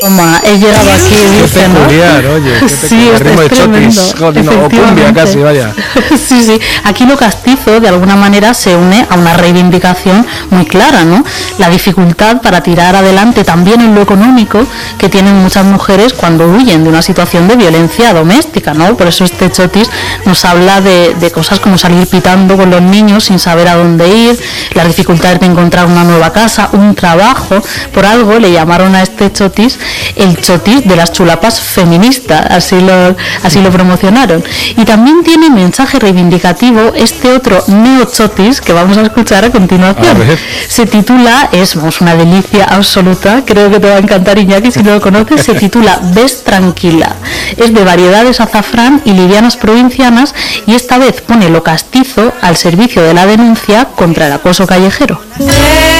Toma, he llegado aquí, dice, ¿no? Peculiar, oye, qué sí, peculiar. Ritmo de chotis, o cumbia casi, vaya. Sí, sí. Aquí lo castizo, de alguna manera, se une a una reivindicación muy clara, ¿no? La dificultad para tirar adelante también en lo económico que tienen muchas mujeres cuando huyen de una situación de violencia doméstica, ¿no? Por eso este chotis nos habla de cosas como salir pitando con los niños sin saber a dónde ir, las dificultades de encontrar una nueva casa, un trabajo. Por algo le llamaron a este chotis el chotis de las chulapas feministas, así lo promocionaron. Y también tiene mensaje reivindicativo este otro neochotis que vamos a escuchar a continuación. Se titula, es una delicia absoluta, creo que te va a encantar, Iñaki, si no lo conoces. Se titula Ves tranquila, es de variedades azafrán y livianas provincianas, y esta vez pone lo castizo al servicio de la denuncia contra el acoso callejero.